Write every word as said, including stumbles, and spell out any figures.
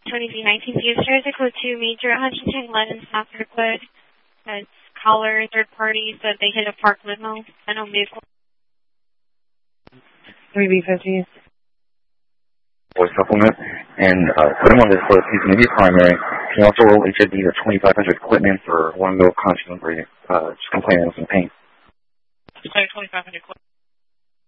twenty V nineteen Fugsters, code two Major, one ten eleven South Kirkwood. Uh, caller, third party, said they hit a parked limo, unknown vehicle. three B fifty. Voice supplement, and uh, put him on this list. He's going to be a primary. Can also roll H I D to twenty-five hundred equipment for one mil constant breathing. Uh, just complaining of some pain. Sorry, twenty-five hundred equipment.